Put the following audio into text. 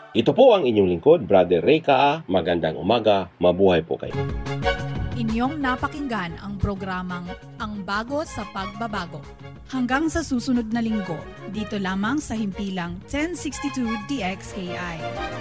Ito po ang inyong lingkod, Brother Ray Kaa. Magandang umaga, mabuhay po kayo. Inyong napakinggan ang programang Ang Bago sa Pagbabago. Hanggang sa susunod na linggo, dito lamang sa himpilang 1062 DXKI.